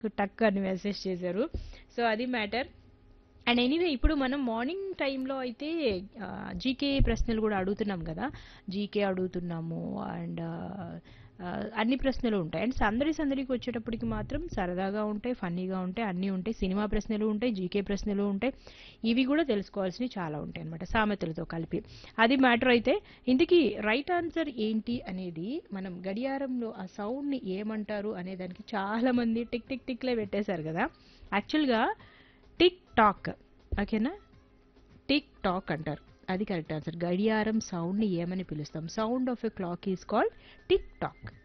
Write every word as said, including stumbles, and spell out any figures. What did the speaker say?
టక్ అని మెసేజ్ చేశారు. సో అది మ్యాటర్. అండ్ ఎనీవే ఇప్పుడు మనం మార్నింగ్ టైంలో అయితే జీకే ప్రశ్నలు కూడా అడుగుతున్నాం కదా. జీకే అడుగుతున్నాము అండ్ అన్ని ప్రశ్నలు ఉంటాయి. అండ్ సందడి సందడికి వచ్చేటప్పటికి మాత్రం సరదాగా ఉంటాయి, ఫన్నీగా ఉంటాయి, అన్నీ ఉంటాయి. సినిమా ప్రశ్నలు ఉంటాయి, జీకే ప్రశ్నలు ఉంటాయి. ఇవి కూడా తెలుసుకోవాల్సినవి చాలా ఉంటాయి అనమాట, సామెతలతో కలిపి. అది మ్యాటర్ అయితే. ఇంతకీ రైట్ ఆన్సర్ ఏంటి అనేది మనం గడియారంలో ఆ సౌండ్ని ఏమంటారు అనే దానికి చాలా మంది టిక్ టిక్ టిక్లే పెట్టేశారు కదా. యాక్చువల్గా టిక్ టాక్, ఓకేనా, టిక్ టాక్ అంటారు. అది కరెక్ట్ ఆన్సర్. గడియారం సౌండ్ ని ఏమని పిలుస్తాం? Sound of a clock is called tick talk.